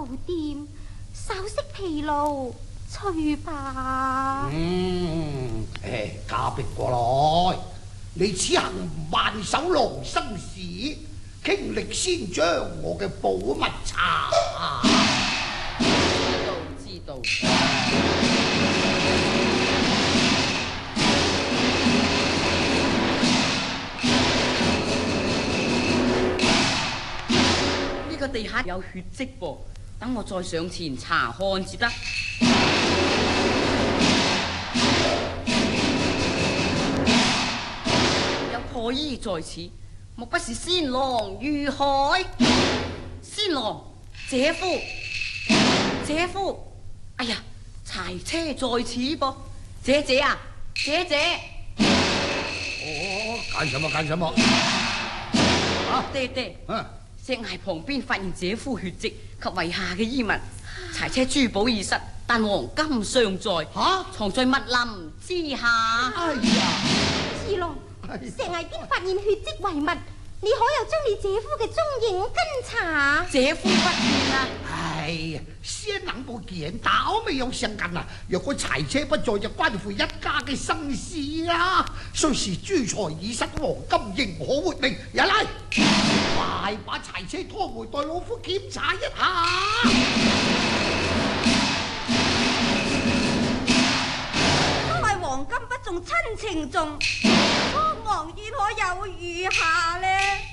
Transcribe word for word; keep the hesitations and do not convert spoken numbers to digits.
店，稍息疲勞，去吧。 嗯，誒，家碧過來，你此行萬首郎生事，傾力先將我嘅寶物查。 知道，知道。呢個地下有血跡噃，等我再上前查看至得。有破衣在此，莫不是仙郎遇害？仙郎，姐夫，姐夫，哎呀，柴車在此噃，姐姐啊，姐姐。 哦，幹什麼幹什麼？ 啊，爹爹。 啊。 石崖旁邊發現姐夫血跡及遺下嘅衣物，柴車珠寶已失，但黃金尚在， 嚇， 藏在密林之下。 哎呀， 二郎，石崖邊發現血跡遺物，你可有將你姐夫嘅蹤影跟查？ 姐夫不見啊！ 哎呀，仙郎不見，倒沒有相干啊！若果柴車不在，就關乎一家嘅生事啊！雖是珠財已失，黃金仍可活命。入嚟，快把柴車拖回代老夫檢查一下。 都係黃金不中，親情重，蒼茫如可有餘下呢？